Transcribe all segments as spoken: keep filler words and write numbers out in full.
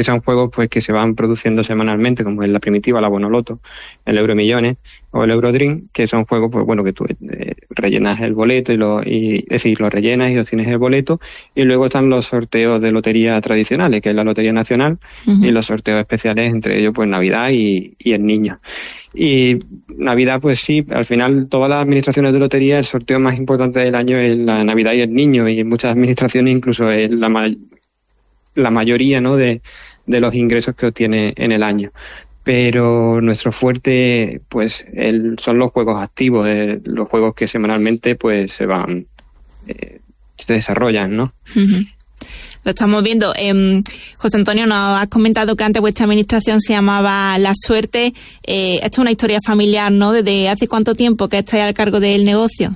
que son juegos pues que se van produciendo semanalmente, como es la Primitiva, la Bonoloto, el Euromillones o el Eurodream, que son juegos pues bueno que tú eh, rellenas el boleto y lo y es decir, lo rellenas y obtienes el boleto, y luego están los sorteos de lotería tradicionales, que es la Lotería Nacional, uh-huh. y los sorteos especiales, entre ellos pues Navidad y, y el Niño. Y Navidad, pues sí, al final todas las administraciones de lotería, el sorteo más importante del año es la Navidad y el Niño, y en muchas administraciones incluso es la ma- la mayoría, ¿no?, de, de los ingresos que obtiene en el año. Pero nuestro fuerte, pues, el, son los juegos activos, eh, los juegos que semanalmente, pues, se van, eh, se desarrollan, ¿no? Uh-huh. Lo estamos viendo. Eh, José Antonio, nos has comentado que antes vuestra administración se llamaba La Suerte. Eh, esta es una historia familiar, ¿no? ¿Desde hace cuánto tiempo que estáis al cargo del negocio?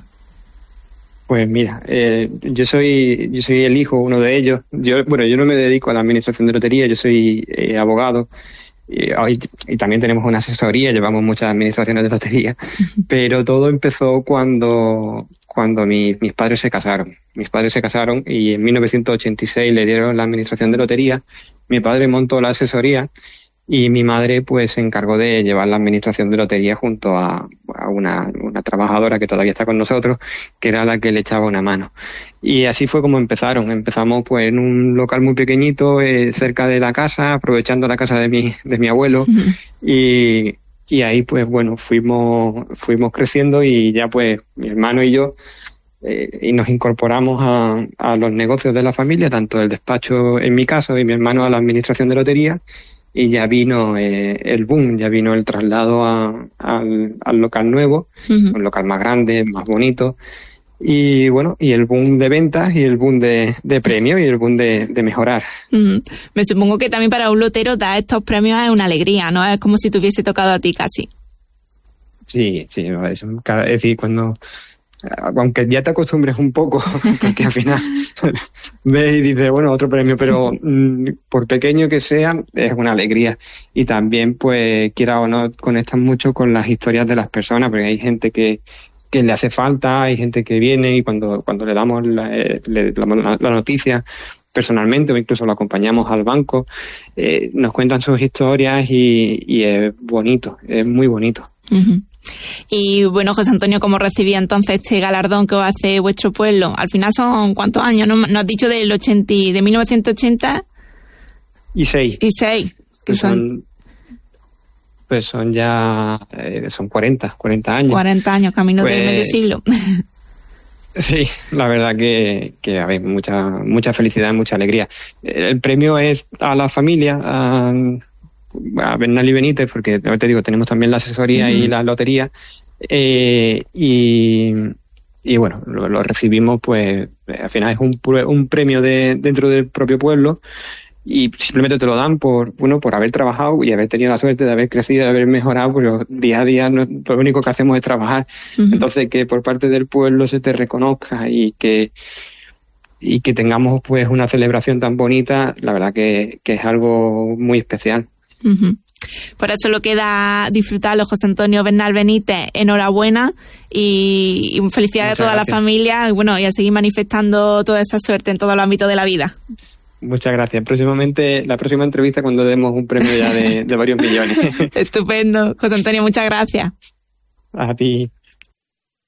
Pues mira, eh, yo soy yo soy el hijo, uno de ellos. Yo bueno, yo no me dedico a la administración de lotería, yo soy eh, abogado y, y, y también tenemos una asesoría, llevamos muchas administraciones de lotería, pero todo empezó cuando cuando mi, mis padres se casaron. Mis padres se casaron y en mil novecientos ochenta y seis le dieron la administración de lotería. Mi padre montó la asesoría y mi madre pues se encargó de llevar la administración de lotería junto a, a una, una trabajadora que todavía está con nosotros, que era la que le echaba una mano. Y así fue como empezaron. Empezamos pues en un local muy pequeñito, eh, cerca de la casa, aprovechando la casa de mi, de mi abuelo. Uh-huh. y, y ahí pues bueno, fuimos, fuimos creciendo y ya pues mi hermano y yo eh, y nos incorporamos a, a los negocios de la familia, tanto el despacho en mi caso y mi hermano a la administración de lotería. Y ya vino eh, el boom, ya vino el traslado a, al, al local nuevo, uh-huh. un local más grande, más bonito. Y bueno, y el boom de ventas y el boom de, de premios y el boom de, de mejorar. Uh-huh. Me supongo que también para un lotero dar estos premios es una alegría, ¿no? Es como si te hubiese tocado a ti casi. Sí, sí, es, es decir, cuando... aunque ya te acostumbres un poco, porque al final ves y dices, bueno, otro premio, pero mmm, por pequeño que sea, es una alegría. Y también, pues, quiera o no, conectan mucho con las historias de las personas, porque hay gente que, que le hace falta, hay gente que viene y cuando, cuando le damos la, le, la, la noticia personalmente o incluso lo acompañamos al banco, eh, nos cuentan sus historias y, y es bonito, es muy bonito. Uh-huh. Y bueno, José Antonio, ¿cómo recibía entonces este galardón que os hace vuestro pueblo? Al final son ¿cuántos años? ¿No? ¿Nos has dicho del ochenta, de mil novecientos ochenta? Y seis. Y seis. Que pues son, son, pues son ya, eh, son cuarenta, cuarenta años. cuarenta años, camino pues, del medio siglo. Sí, la verdad que, que a ver, mucha, mucha felicidad, mucha alegría. El premio es a la familia, a, a Bernal y Benítez, porque te digo, tenemos también la asesoría uh-huh. y la lotería, eh, y, y bueno, lo, lo recibimos, pues al final es un, un premio de, dentro del propio pueblo, y simplemente te lo dan por bueno por haber trabajado y haber tenido la suerte de haber crecido, de haber mejorado, pero día a día no, lo único que hacemos es trabajar. Uh-huh. Entonces, que por parte del pueblo se te reconozca y que y que tengamos pues una celebración tan bonita, la verdad que, que es algo muy especial. Uh-huh. Por eso lo queda disfrutarlo, José Antonio Bernal Benítez, enhorabuena y, y felicidades Muchas a toda gracias. La familia y bueno, y a seguir manifestando toda esa suerte en todo el ámbito de la vida. Muchas gracias. Próximamente, la próxima entrevista cuando demos un premio ya de, de varios millones. Estupendo. José Antonio, muchas gracias. A ti.